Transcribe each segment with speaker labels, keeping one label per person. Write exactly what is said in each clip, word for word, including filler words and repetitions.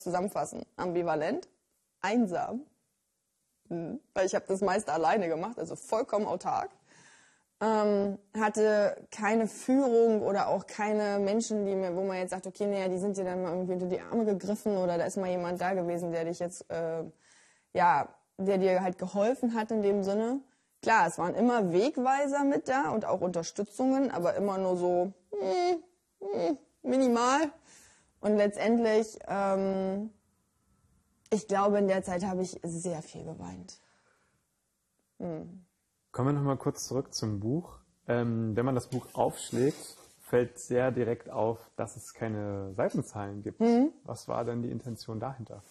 Speaker 1: zusammenfassen. Ambivalent, einsam, hm, weil ich habe das meiste alleine gemacht, also vollkommen autark. Ähm, hatte keine Führung oder auch keine Menschen, die mir, wo man jetzt sagt, okay, naja, die sind dir dann mal irgendwie unter die Arme gegriffen oder da ist mal jemand da gewesen, der dich jetzt, äh, ja, der dir halt geholfen hat in dem Sinne. Klar, es waren immer Wegweiser mit da und auch Unterstützungen, aber immer nur so hm, hm, minimal. Und letztendlich, ähm, ich glaube, in der Zeit habe ich sehr viel geweint. Hm.
Speaker 2: Kommen wir nochmal kurz zurück zum Buch. Ähm, wenn man das Buch aufschlägt, fällt sehr direkt auf, dass es keine Seitenzahlen gibt. Mhm. Was war denn die Intention dahinter?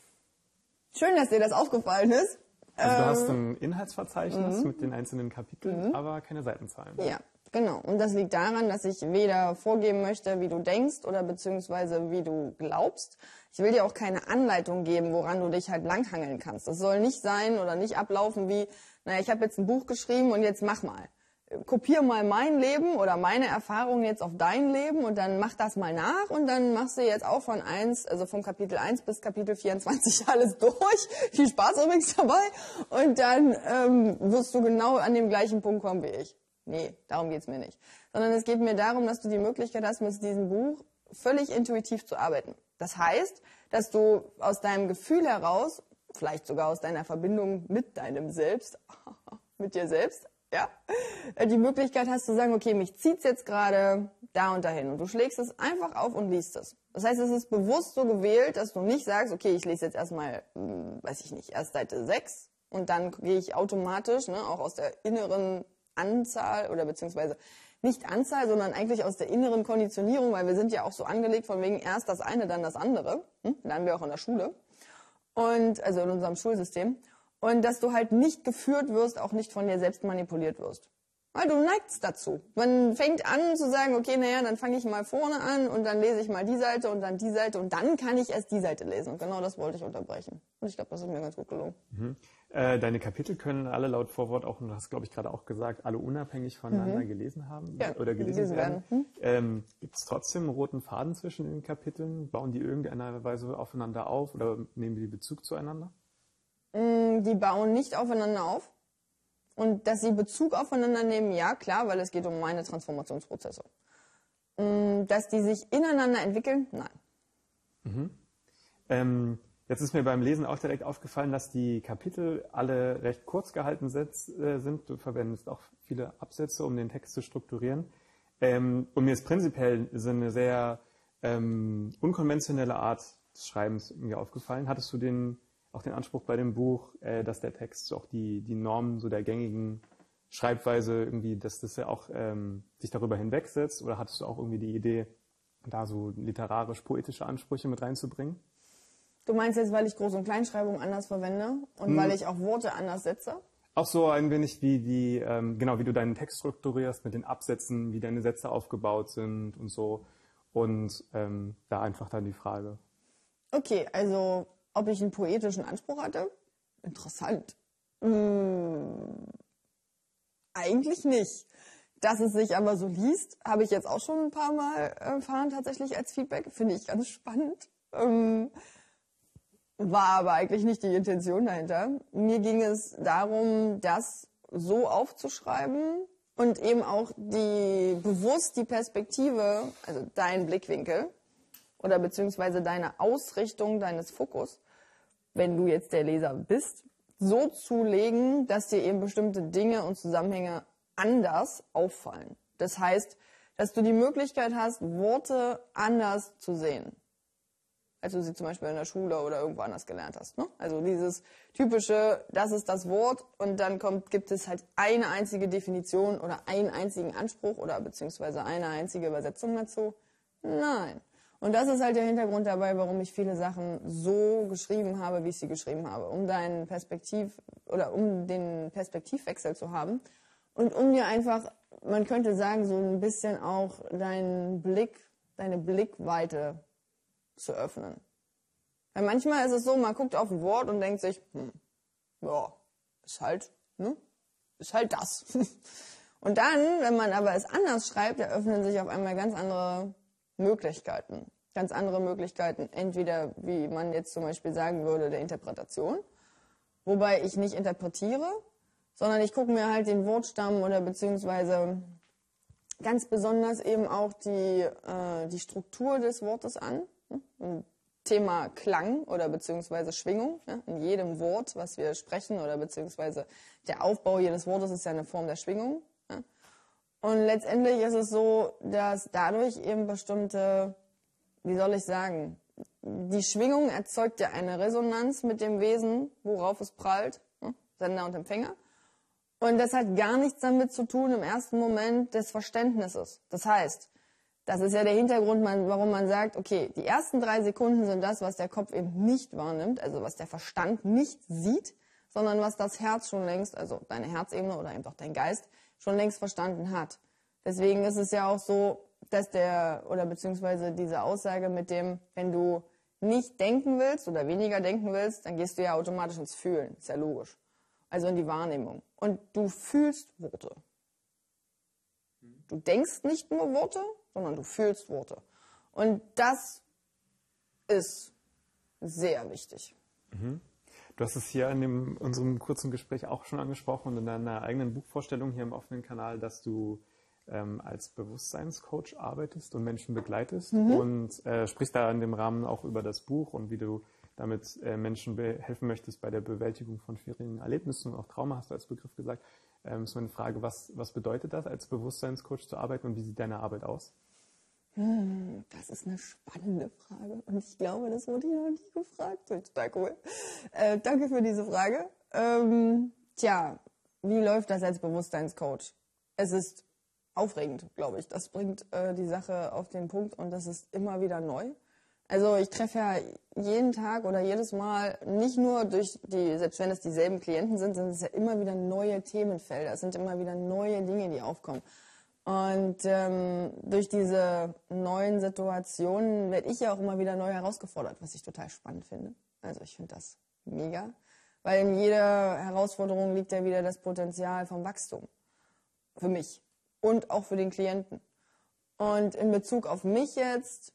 Speaker 1: Schön, dass dir das aufgefallen ist.
Speaker 2: Also du
Speaker 1: ähm,
Speaker 2: hast ein Inhaltsverzeichnis
Speaker 1: mhm.
Speaker 2: mit den einzelnen Kapiteln, mhm. aber keine Seitenzahlen.
Speaker 1: Ja, genau. Und das liegt daran, dass ich weder vorgeben möchte, wie du denkst oder beziehungsweise wie du glaubst. Ich will dir auch keine Anleitung geben, woran du dich halt langhangeln kannst. Das soll nicht sein oder nicht ablaufen wie, naja, ich habe jetzt ein Buch geschrieben und jetzt mach mal. Kopier mal mein Leben oder meine Erfahrungen jetzt auf dein Leben und dann mach das mal nach und dann machst du jetzt auch von eins, also vom Kapitel eins bis Kapitel vierundzwanzig alles durch. Viel Spaß übrigens dabei. Und dann ähm, wirst du genau an dem gleichen Punkt kommen wie ich. Nee, darum geht's mir nicht. Sondern es geht mir darum, dass du die Möglichkeit hast, mit diesem Buch völlig intuitiv zu arbeiten. Das heißt, dass du aus deinem Gefühl heraus, vielleicht sogar aus deiner Verbindung mit deinem Selbst, mit dir selbst, ja, die Möglichkeit hast zu sagen, okay, mich zieht's jetzt gerade da und dahin. Und du schlägst es einfach auf und liest es. Das heißt, es ist bewusst so gewählt, dass du nicht sagst, okay, ich lese jetzt erstmal, weiß ich nicht, erst Seite sechs und dann gehe ich automatisch, ne, auch aus der inneren Anzahl oder beziehungsweise nicht Anzahl, sondern eigentlich aus der inneren Konditionierung, weil wir sind ja auch so angelegt von wegen erst das eine, dann das andere. Hm? Lernen wir auch in der Schule. Und, also in unserem Schulsystem. Und dass du halt nicht geführt wirst, auch nicht von dir selbst manipuliert wirst. Weil du neigst dazu. Man fängt an zu sagen, okay, naja, dann fange ich mal vorne an und dann lese ich mal die Seite und dann die Seite und dann kann ich erst die Seite lesen. Und genau das wollte ich unterbrechen. Und ich glaube, das ist mir ganz gut gelungen.
Speaker 2: Mhm. Äh, deine Kapitel können alle laut Vorwort auch, und du hast, glaube ich, gerade auch gesagt, alle unabhängig voneinander mhm. gelesen haben
Speaker 1: ja,
Speaker 2: oder gelesen werden. werden.
Speaker 1: Mhm.
Speaker 2: Ähm, Gibt es trotzdem einen roten Faden zwischen den Kapiteln? Bauen die irgendeiner Weise aufeinander auf oder nehmen die Bezug zueinander?
Speaker 1: Die bauen nicht aufeinander auf. Und dass sie Bezug aufeinander nehmen, ja, klar, weil es geht um meine Transformationsprozesse. Dass die sich ineinander entwickeln, nein.
Speaker 2: Mhm. Ähm, jetzt ist mir beim Lesen auch direkt aufgefallen, dass die Kapitel alle recht kurz gehalten sind. Du verwendest auch viele Absätze, um den Text zu strukturieren. Ähm, und mir ist prinzipiell so eine sehr ähm, unkonventionelle Art des Schreibens irgendwie aufgefallen. Hattest du den auch den Anspruch bei dem Buch, äh, dass der Text auch die, die Normen so der gängigen Schreibweise irgendwie, dass das ja auch ähm, sich darüber hinwegsetzt? Oder hattest du auch irgendwie die Idee, da so literarisch-poetische Ansprüche mit reinzubringen?
Speaker 1: Du meinst jetzt, weil ich Groß- und Kleinschreibung anders verwende und hm. weil ich auch Worte anders setze?
Speaker 2: Auch so ein wenig wie die, ähm, genau, wie du deinen Text strukturierst mit den Absätzen, wie deine Sätze aufgebaut sind und so. Und ähm, da einfach dann die Frage.
Speaker 1: Okay, also ob ich einen poetischen Anspruch hatte? Interessant. Hm, eigentlich nicht. Dass es sich aber so liest, habe ich jetzt auch schon ein paar Mal erfahren, tatsächlich als Feedback. Finde ich ganz spannend. Ähm, war aber eigentlich nicht die Intention dahinter. Mir ging es darum, das so aufzuschreiben und eben auch die bewusst die Perspektive, also dein Blickwinkel oder beziehungsweise deine Ausrichtung deines Fokus, wenn du jetzt der Leser bist, so zu legen, dass dir eben bestimmte Dinge und Zusammenhänge anders auffallen. Das heißt, dass du die Möglichkeit hast, Worte anders zu sehen, als du sie zum Beispiel in der Schule oder irgendwo anders gelernt hast. Ne? Also dieses typische, das ist das Wort und dann kommt, gibt es halt eine einzige Definition oder einen einzigen Anspruch oder beziehungsweise eine einzige Übersetzung dazu. Nein. Und das ist halt der Hintergrund dabei, warum ich viele Sachen so geschrieben habe, wie ich sie geschrieben habe, um deinen Perspektiv oder um den Perspektivwechsel zu haben und um dir einfach, man könnte sagen, so ein bisschen auch deinen Blick, deine Blickweite zu öffnen. Weil manchmal ist es so, man guckt auf ein Wort und denkt sich, hm, ja, ist halt, ne, ist halt das. Und dann, wenn man aber es anders schreibt, eröffnen sich auf einmal ganz andere Möglichkeiten. ganz andere Möglichkeiten. Entweder, wie man jetzt zum Beispiel sagen würde, der Interpretation, wobei ich nicht interpretiere, sondern ich gucke mir halt den Wortstamm oder beziehungsweise ganz besonders eben auch die, äh, die Struktur des Wortes an. Thema Klang oder beziehungsweise Schwingung. Ja? In jedem Wort, was wir sprechen oder beziehungsweise der Aufbau jedes Wortes ist ja eine Form der Schwingung. Ja? Und letztendlich ist es so, dass dadurch eben bestimmte, wie soll ich sagen, die Schwingung erzeugt ja eine Resonanz mit dem Wesen, worauf es prallt, ja? Sender und Empfänger. Und das hat gar nichts damit zu tun im ersten Moment des Verständnisses. Das heißt, das ist ja der Hintergrund, warum man sagt, okay, die ersten drei Sekunden sind das, was der Kopf eben nicht wahrnimmt, also was der Verstand nicht sieht, sondern was das Herz schon längst, also deine Herzebene oder einfach dein Geist, schon längst verstanden hat. Deswegen ist es ja auch so, dass der, oder beziehungsweise diese Aussage mit dem, wenn du nicht denken willst oder weniger denken willst, dann gehst du ja automatisch ins Fühlen, ist ja logisch. Also in die Wahrnehmung. Und du fühlst Worte. Du denkst nicht nur Worte, sondern du fühlst Worte. Und das ist sehr wichtig.
Speaker 2: Mhm. Du hast es hier in dem, unserem kurzen Gespräch auch schon angesprochen und in deiner eigenen Buchvorstellung hier im offenen Kanal, dass du ähm, als Bewusstseinscoach arbeitest und Menschen begleitest mhm. und äh, sprichst da in dem Rahmen auch über das Buch und wie du damit äh, Menschen helfen möchtest bei der Bewältigung von schwierigen Erlebnissen und auch Trauma, hast du als Begriff gesagt. Ähm, ist meine Frage, was, was bedeutet das, als Bewusstseinscoach zu arbeiten und wie sieht deine Arbeit aus?
Speaker 1: Hm, das ist eine spannende Frage und ich glaube, das wurde hier noch nie gefragt. Total cool. Äh, danke für diese Frage. Ähm, tja, wie läuft das als Bewusstseinscoach? Es ist aufregend, glaube ich. Das bringt äh, die Sache auf den Punkt und das ist immer wieder neu. Also ich treffe ja jeden Tag oder jedes Mal nicht nur durch die, selbst wenn es dieselben Klienten sind, sind es ja immer wieder neue Themenfelder. Es sind immer wieder neue Dinge, die aufkommen. Und ähm, durch diese neuen Situationen werde ich ja auch immer wieder neu herausgefordert, was ich total spannend finde. Also ich finde das mega, weil in jeder Herausforderung liegt ja wieder das Potenzial vom Wachstum. Für mich und auch für den Klienten. Und in Bezug auf mich jetzt,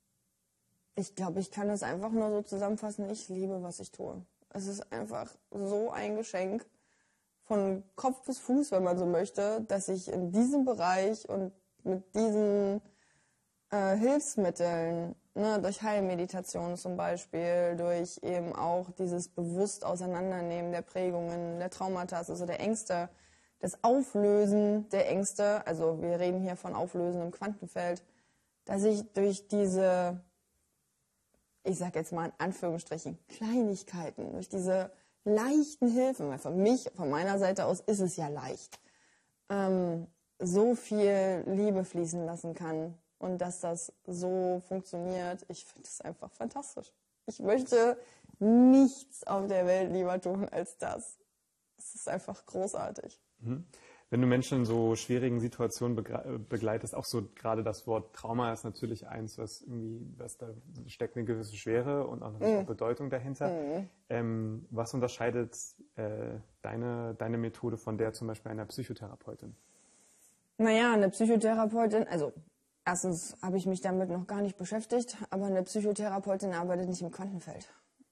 Speaker 1: ich glaube, ich kann das einfach nur so zusammenfassen, ich liebe, was ich tue. Es ist einfach so ein Geschenk, von Kopf bis Fuß, wenn man so möchte, dass ich in diesem Bereich und mit diesen äh, Hilfsmitteln, ne, durch Heilmeditation zum Beispiel, durch eben auch dieses bewusst Auseinandernehmen der Prägungen, der Traumata, also der Ängste, das Auflösen der Ängste, also wir reden hier von Auflösen im Quantenfeld, dass ich durch diese, ich sage jetzt mal in Anführungsstrichen, Kleinigkeiten, durch diese leichten Hilfen, weil von mich, von meiner Seite aus ist es ja leicht, ähm, so viel Liebe fließen lassen kann und dass das so funktioniert. Ich finde es einfach fantastisch. Ich möchte nichts auf der Welt lieber tun als das. Es ist einfach großartig.
Speaker 2: Mhm. Wenn du Menschen in so schwierigen Situationen begleitest, auch so gerade das Wort Trauma ist natürlich eins, was irgendwie, was da steckt eine gewisse Schwere und auch eine mm. Bedeutung dahinter. Mm. Ähm, was unterscheidet äh, deine, deine Methode von der zum Beispiel einer Psychotherapeutin?
Speaker 1: Naja, eine Psychotherapeutin, also erstens habe ich mich damit noch gar nicht beschäftigt, aber eine Psychotherapeutin arbeitet nicht im Quantenfeld.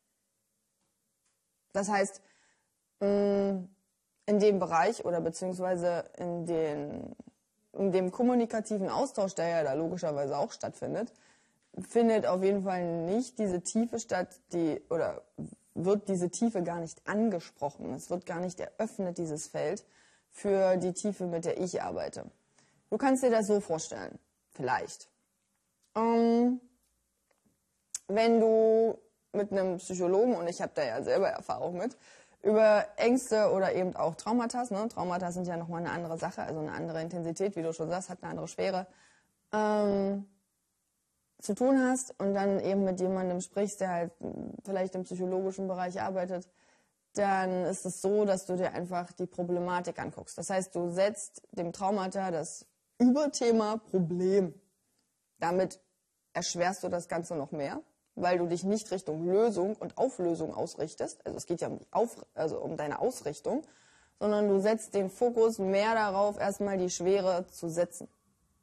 Speaker 1: Das heißt, mh, in dem Bereich oder beziehungsweise in, den, in dem kommunikativen Austausch, der ja da logischerweise auch stattfindet, findet auf jeden Fall nicht diese Tiefe statt, die oder wird diese Tiefe gar nicht angesprochen. Es wird gar nicht eröffnet, dieses Feld, für die Tiefe, mit der ich arbeite. Du kannst dir das so vorstellen, vielleicht. Ähm, wenn du mit einem Psychologen, und ich habe da ja selber Erfahrung mit, über Ängste oder eben auch Traumata, ne? Traumata sind ja nochmal eine andere Sache, also eine andere Intensität, wie du schon sagst, hat eine andere Schwere, ähm, zu tun hast und dann eben mit jemandem sprichst, der halt vielleicht im psychologischen Bereich arbeitet, dann ist es so, dass du dir einfach die Problematik anguckst. Das heißt, du setzt dem Traumata das Überthema Problem. Damit erschwerst du das Ganze noch mehr, weil du dich nicht Richtung Lösung und Auflösung ausrichtest. Also es geht ja um, die Auf, also um deine Ausrichtung, sondern du setzt den Fokus mehr darauf, erstmal die Schwere zu setzen.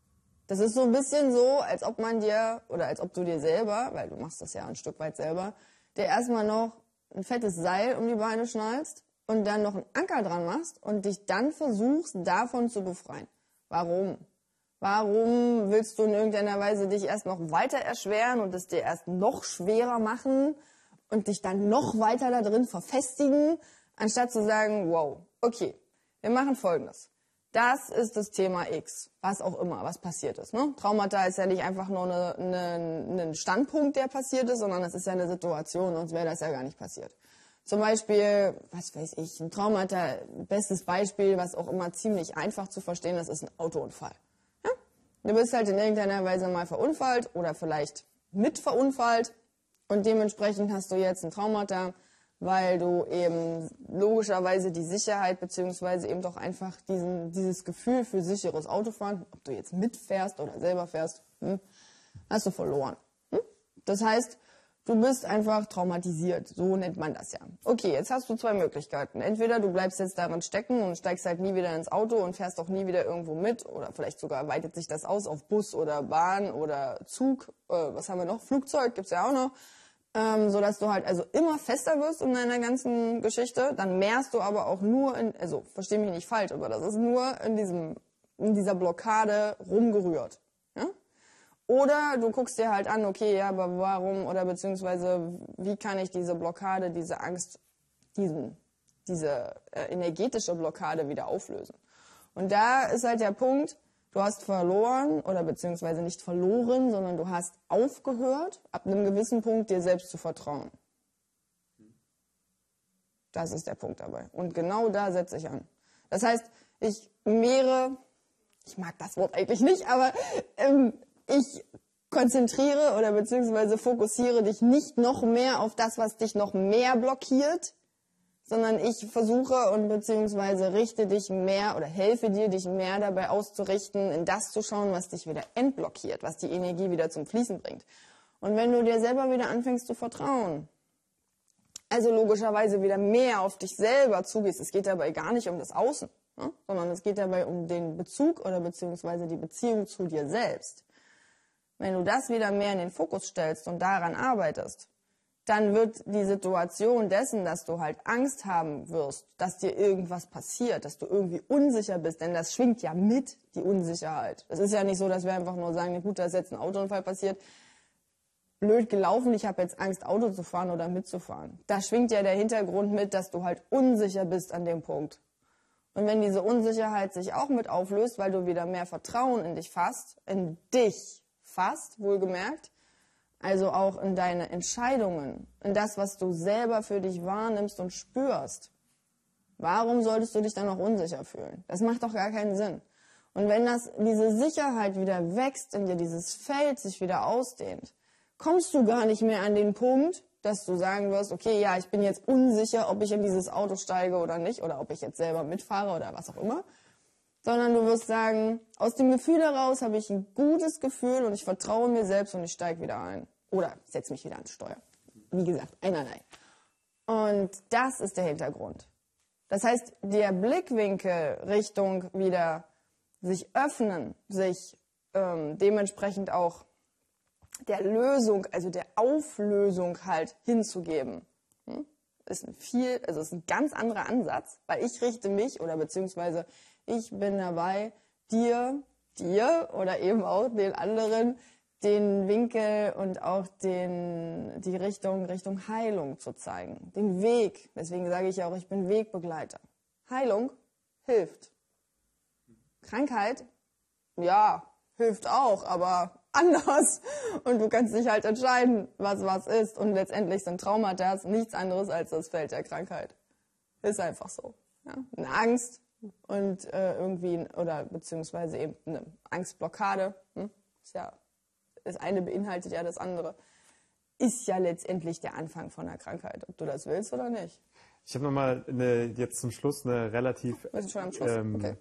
Speaker 1: Das ist so ein bisschen so, als ob man dir, oder als ob du dir selber, weil du machst das ja ein Stück weit selber, dir erstmal noch ein fettes Seil um die Beine schnallst und dann noch einen Anker dran machst und dich dann versuchst, davon zu befreien. Warum? Warum willst du in irgendeiner Weise dich erst noch weiter erschweren und es dir erst noch schwerer machen und dich dann noch weiter da drin verfestigen, anstatt zu sagen, wow, okay, wir machen Folgendes. Das ist das Thema X, was auch immer, was passiert ist. Ne? Traumata ist ja nicht einfach nur eine, eine, ein Standpunkt, der passiert ist, sondern es ist ja eine Situation, sonst wäre das ja gar nicht passiert. Zum Beispiel, was weiß ich, ein Traumata, bestes Beispiel, was auch immer ziemlich einfach zu verstehen ist, ist ein Autounfall. Ja? Du bist halt in irgendeiner Weise mal verunfallt oder vielleicht mit verunfallt und dementsprechend hast du jetzt ein Traumata, weil du eben logischerweise die Sicherheit beziehungsweise eben doch einfach diesen, dieses Gefühl für sicheres Autofahren, ob du jetzt mitfährst oder selber fährst, hm, hast du verloren. Hm? Das heißt, du bist einfach traumatisiert, so nennt man das ja. Okay, jetzt hast du zwei Möglichkeiten. Entweder du bleibst jetzt darin stecken und steigst halt nie wieder ins Auto und fährst auch nie wieder irgendwo mit oder vielleicht sogar weitet sich das aus auf Bus oder Bahn oder Zug, äh, was haben wir noch, Flugzeug gibt's ja auch noch. Ähm, so dass du halt also immer fester wirst in deiner ganzen Geschichte, dann mehrst du aber auch nur in, also versteh mich nicht falsch, aber das ist nur in diesem, in dieser Blockade rumgerührt. Ja? Oder du guckst dir halt an, okay, ja, aber warum oder beziehungsweise wie kann ich diese Blockade, diese Angst, diesen, diese äh, energetische Blockade wieder auflösen? Und da ist halt der Punkt, du hast verloren oder beziehungsweise nicht verloren, sondern du hast aufgehört, ab einem gewissen Punkt dir selbst zu vertrauen. Das ist der Punkt dabei. Und genau da setze ich an. Das heißt, ich mehre, ich mag das Wort eigentlich nicht, aber ähm, ich konzentriere oder beziehungsweise fokussiere dich nicht noch mehr auf das, was dich noch mehr blockiert, sondern ich versuche und beziehungsweise richte dich mehr oder helfe dir, dich mehr dabei auszurichten, in das zu schauen, was dich wieder entblockiert, was die Energie wieder zum Fließen bringt. Und wenn du dir selber wieder anfängst zu vertrauen, also logischerweise wieder mehr auf dich selber zugehst, es geht dabei gar nicht um das Außen, ne? Sondern es geht dabei um den Bezug oder beziehungsweise die Beziehung zu dir selbst. Wenn du das wieder mehr in den Fokus stellst und daran arbeitest, dann wird die Situation dessen, dass du halt Angst haben wirst, dass dir irgendwas passiert, dass du irgendwie unsicher bist, denn das schwingt ja mit, die Unsicherheit. Es ist ja nicht so, dass wir einfach nur sagen, gut, da ist jetzt ein Autounfall passiert, blöd gelaufen, ich habe jetzt Angst, Auto zu fahren oder mitzufahren. Da schwingt ja der Hintergrund mit, dass du halt unsicher bist an dem Punkt. Und wenn diese Unsicherheit sich auch mit auflöst, weil du wieder mehr Vertrauen in dich fasst, in dich fasst, wohlgemerkt, also auch in deine Entscheidungen, in das, was du selber für dich wahrnimmst und spürst. Warum solltest du dich dann noch unsicher fühlen? Das macht doch gar keinen Sinn. Und wenn das, diese Sicherheit wieder wächst in dir, dieses Feld sich wieder ausdehnt, kommst du gar nicht mehr an den Punkt, dass du sagen wirst, okay, ja, ich bin jetzt unsicher, ob ich in dieses Auto steige oder nicht, oder ob ich jetzt selber mitfahre oder was auch immer. Sondern du wirst sagen, aus dem Gefühl heraus habe ich ein gutes Gefühl und ich vertraue mir selbst und ich steige wieder ein. Oder setze mich wieder ans Steuer. Wie gesagt, einerlei. Und das ist der Hintergrund. Das heißt, der Blickwinkel Richtung wieder sich öffnen, sich ähm, dementsprechend auch der Lösung, also der Auflösung halt hinzugeben, hm? ist ein viel, also ist ein ganz anderer Ansatz, weil ich richte mich oder beziehungsweise ich bin dabei, dir, dir oder eben auch den anderen den Winkel und auch den, die Richtung, Richtung Heilung zu zeigen. Den Weg. Deswegen sage ich ja auch, ich bin Wegbegleiter. Heilung hilft. Krankheit, ja, hilft auch, aber anders. Und du kannst dich halt entscheiden, was was ist. Und letztendlich sind Traumata nichts anderes als das Feld der Krankheit. Ist einfach so. Ja? Eine Angst und äh, irgendwie, oder beziehungsweise eben eine Angstblockade, hm? ist ja, das eine beinhaltet ja das andere, ist ja letztendlich der Anfang von einer Krankheit, ob du das willst oder nicht.
Speaker 2: Ich habe nochmal eine, jetzt zum Schluss eine relativ...
Speaker 1: Wir sind schon am Schluss,
Speaker 2: ähm,
Speaker 1: okay.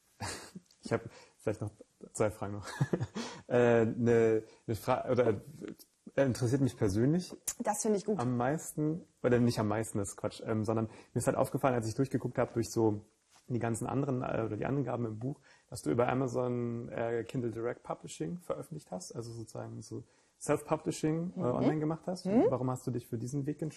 Speaker 2: Ich habe vielleicht noch zwei Fragen noch. äh, eine, eine Frage, oder äh, interessiert mich persönlich.
Speaker 1: Das finde ich gut.
Speaker 2: Am meisten, oder nicht am meisten, das ist Quatsch, ähm, sondern mir ist halt aufgefallen, als ich durchgeguckt habe durch so die ganzen anderen äh, oder die Angaben im Buch, dass du über Amazon äh, Kindle Direct Publishing veröffentlicht hast, also sozusagen so Self-Publishing äh,
Speaker 1: Mhm.
Speaker 2: online gemacht hast.
Speaker 1: Mhm.
Speaker 2: Warum hast du dich für diesen Weg entschieden?